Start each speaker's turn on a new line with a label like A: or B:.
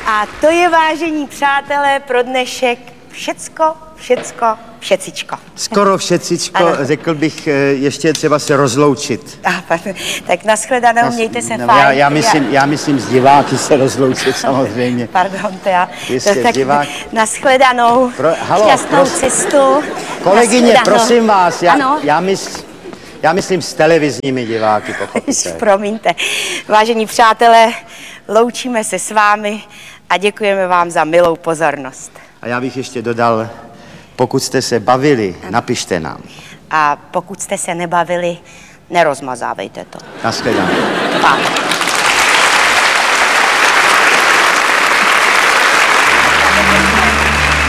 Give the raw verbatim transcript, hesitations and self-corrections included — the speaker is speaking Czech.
A: A to je, vážení přátelé, pro dnešek všecko, všecko, všecičko.
B: Skoro všecičko, ano. Řekl bych, ještě třeba se rozloučit.
A: Ah, tak nashledanou, Nas, mějte se
B: no,
A: fajn.
B: Já, já, myslím, já myslím z diváky se rozloučit samozřejmě.
A: Pardon, to já.
B: Jistě,
A: tak
B: divák.
A: Nashledanou,
B: Pro, halo,
A: šťastnou
B: pros,
A: cestu.
B: Kolegyně,
A: nashledanou.
B: prosím vás, já,
A: Ano.
B: já, mysl, já myslím s televizními diváky, pochopíte.
A: Promiňte. Vážení přátelé, loučíme se s vámi a děkujeme vám za milou pozornost.
B: A já bych ještě dodal, pokud jste se bavili, napište nám.
A: A pokud jste se nebavili, nerozmazávejte to.
B: Nashledanou.
A: Tak.